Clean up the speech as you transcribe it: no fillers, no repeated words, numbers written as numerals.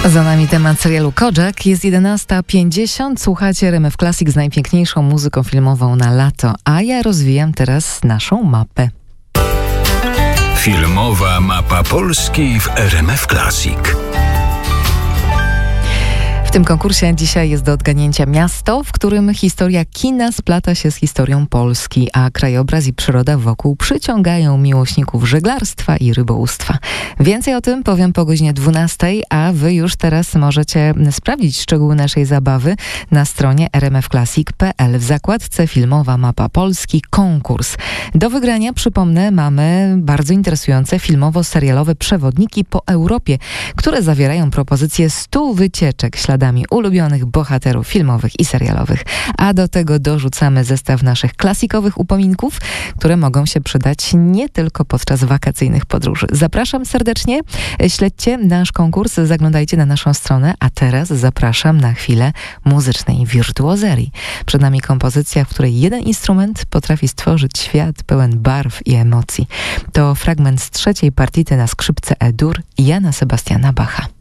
Za nami temat serialu Kojak. Jest 11:50. Słuchacie RMF Classic z najpiękniejszą muzyką filmową na lato. A ja rozwijam teraz naszą mapę. Filmowa mapa Polski w RMF Classic. W tym konkursie dzisiaj jest do odgadnięcia miasto, w którym historia kina splata się z historią Polski, a krajobraz i przyroda wokół przyciągają miłośników żeglarstwa i rybołówstwa. Więcej o tym powiem po godzinie 12:00, a wy już teraz możecie sprawdzić szczegóły naszej zabawy na stronie rmfclassic.pl. W zakładce Filmowa Mapa Polski konkurs. Do wygrania, przypomnę, mamy bardzo interesujące filmowo-serialowe przewodniki po Europie, które zawierają propozycje 100 wycieczek śladami ulubionych bohaterów filmowych i serialowych. A do tego dorzucamy zestaw naszych klasikowych upominków, które mogą się przydać nie tylko podczas wakacyjnych podróży. Zapraszam serdecznie, śledźcie nasz konkurs, zaglądajcie na naszą stronę, a teraz zapraszam na chwilę muzycznej wirtuozerii. Przed nami kompozycja, w której jeden instrument potrafi stworzyć świat pełen barw i emocji. To fragment z 3. partity na skrzypce E-dur Jana Sebastiana Bacha.